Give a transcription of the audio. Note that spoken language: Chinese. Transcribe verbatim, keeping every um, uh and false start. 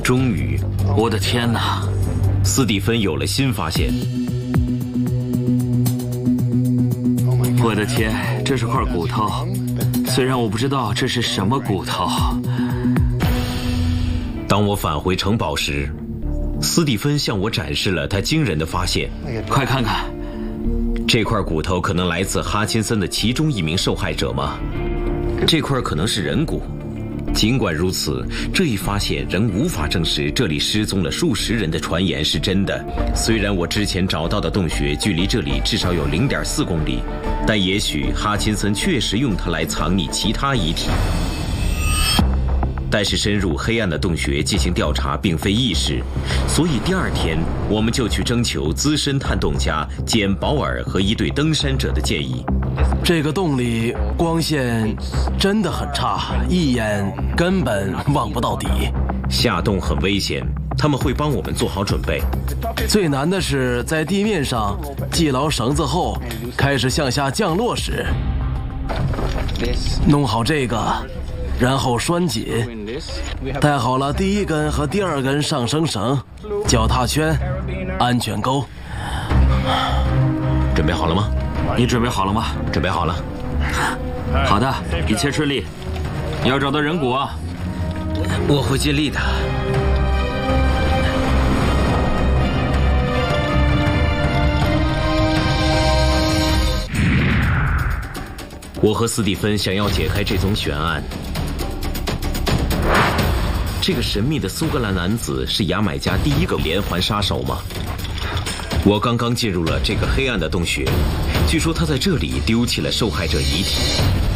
终于，我的天哪！斯蒂芬有了新发现。我的天，这是块骨头，虽然我不知道这是什么骨头。当我返回城堡时，斯蒂芬向我展示了他惊人的发现。快看看，这块骨头可能来自哈钦森的其中一名受害者吗？这块可能是人骨。尽管如此，这一发现仍无法证实这里失踪了数十人的传言是真的。虽然我之前找到的洞穴距离这里至少有 零点四公里，但也许哈钦森确实用它来藏匿其他遗体。但是深入黑暗的洞穴进行调查并非易事，所以第二天我们就去征求资深探洞家简·保尔和一对登山者的建议。 这个洞里光线真的很差，一眼根本望不到底。 下洞很危险，他们会帮我们做好准备。 最难的是在地面上系牢绳子后开始向下降落时，弄好这个，然后拴紧，带好了第一根和第二根上升绳、脚踏圈、安全钩。 准备好了吗？ 你准备好了吗？ 准备好了。 好的，一切顺利。要找到人骨啊！ 我会尽力的。我和斯蒂芬想要解开这宗悬案。这个神秘的苏格兰男子是牙买加第一个连环杀手吗？我刚刚进入了这个黑暗的洞穴，据说他在这里丢弃了受害者遗体。